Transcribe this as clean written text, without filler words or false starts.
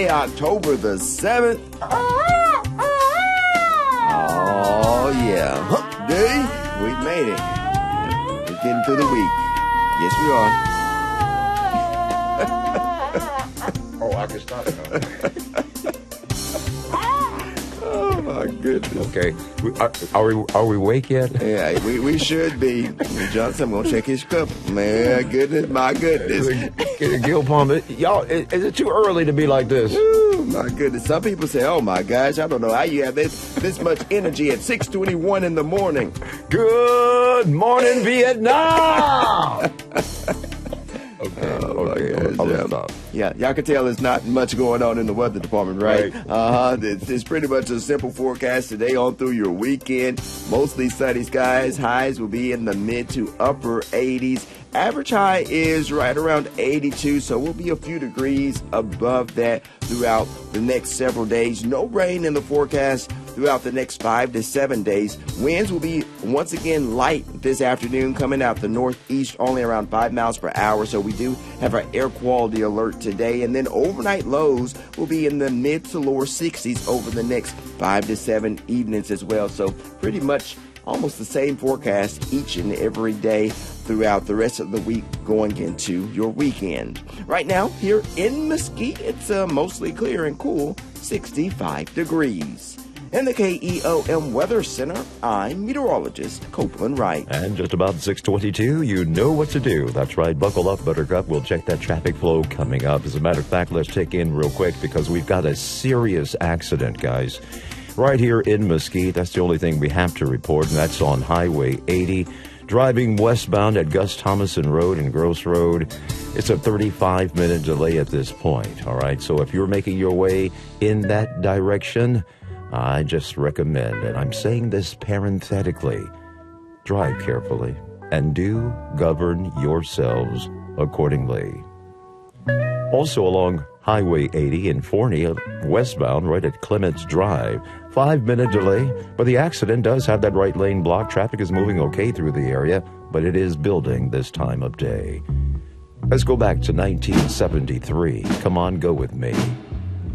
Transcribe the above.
Friday, October the 7th. Oh, yeah. Hump day. We've made it. We're getting through the week. Yes, we are. Oh, I can stop now. Oh, my goodness. Okay. Are we awake yet? Yeah, we should be. Johnson, I'm going to check his cup. Man, goodness, my goodness. Gil Palmer, y'all, is it too early to be like this? Ooh, my goodness. Some people say, oh, my gosh, I don't know how you have this much energy at 6:21 in the morning. Good morning, Vietnam! Okay, I'll stop. Yeah, y'all can tell there's not much going on in the weather department, right? It's pretty much a simple forecast today on through your weekend. Mostly sunny skies. Highs will be in the mid to upper 80s. Average high is right around 82, so we'll be a few degrees above that throughout the next several days. No rain in the forecast throughout the next 5 to 7 days. Winds will be once again light this afternoon, coming out the northeast, only around 5 miles per hour. So we do have our air quality alert today. And then overnight lows will be in the mid to lower 60s over the next 5 to 7 evenings as well. So pretty much almost the same forecast each and every day throughout the rest of the week going into your weekend. Right now, here in Mesquite, it's mostly clear and cool, 65 degrees. In the KEOM Weather Center, I'm meteorologist Copeland Wright. And just about 6:22, you know what to do. That's right, buckle up, Buttercup. We'll check that traffic flow coming up. As a matter of fact, let's check in real quick because we've got a serious accident, guys. Right here in Mesquite, that's the only thing we have to report, and that's on Highway 80. Driving westbound at Gus Thomason Road and Gross Road, it's a 35-minute delay at this point, all right? So if you're making your way in that direction, I just recommend, and I'm saying this parenthetically, drive carefully and do govern yourselves accordingly. Also along Highway 80 in Forney, westbound, right at Clements Drive. 5-minute delay, but the accident does have that right lane blocked. Traffic is moving okay through the area, but it is building this time of day. Let's go back to 1973. Come on, go with me.